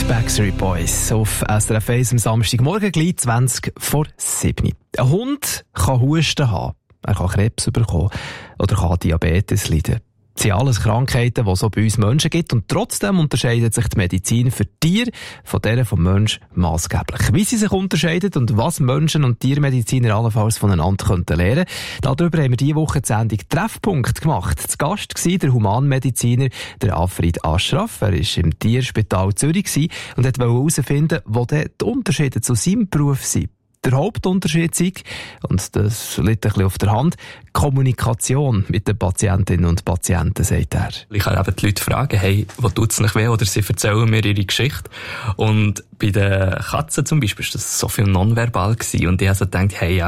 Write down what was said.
Backstreet Boys auf SRF 1 am Samstagmorgen, gleich 7:20. Ein Hund kann Husten haben, er kann Krebs bekommen oder kann Diabetes leiden. Das sind alles Krankheiten, die es auch bei uns Menschen gibt, und trotzdem unterscheidet sich die Medizin für Tiere von der vom Menschen maßgeblich. Wie sie sich unterscheidet und was Menschen und Tiermediziner allenfalls voneinander lernen könnten, darüber haben wir diese Woche die Sendung Treffpunkt gemacht. Zu Gast war der Humanmediziner der Afrid Ashraf. Er war im Tierspital Zürich und wollte herausfinden, wo die Unterschiede zu seinem Beruf sind. Der Hauptunterschied ist, und das liegt ein bisschen auf der Hand, Kommunikation mit den Patientinnen und Patienten, sagt er. Ich kann eben die Leute fragen, hey, wo tut es nicht weh? Oder sie erzählen mir ihre Geschichte. Und bei den Katzen zum Beispiel war das so viel nonverbal gewesen. Und ich habe so gedacht, hey, ja,